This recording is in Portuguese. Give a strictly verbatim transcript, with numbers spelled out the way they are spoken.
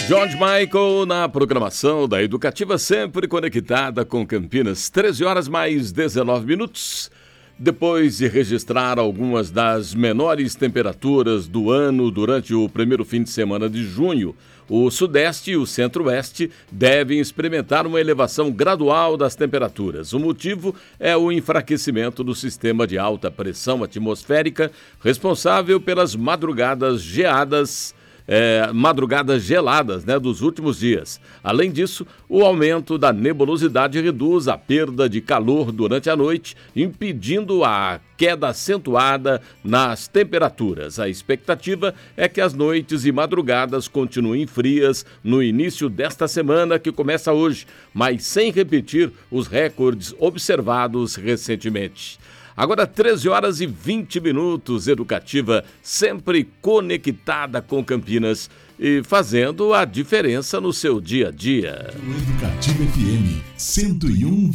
George Michael na programação da Educativa, sempre conectada com Campinas. treze horas mais dezenove minutos. Depois de registrar algumas das menores temperaturas do ano durante o primeiro fim de semana de junho, o Sudeste e o Centro-Oeste devem experimentar uma elevação gradual das temperaturas. O motivo é o enfraquecimento do sistema de alta pressão atmosférica, responsável pelas madrugadas geadas É, madrugadas geladas, né, dos últimos dias. Além disso, o aumento da nebulosidade reduz a perda de calor durante a noite, impedindo a queda acentuada nas temperaturas. A expectativa é que as noites e madrugadas continuem frias no início desta semana, que começa hoje, mas sem repetir os recordes observados recentemente. Agora treze horas e vinte minutos, Educativa sempre conectada com Campinas e fazendo a diferença no seu dia a dia. Educativa F M cento e um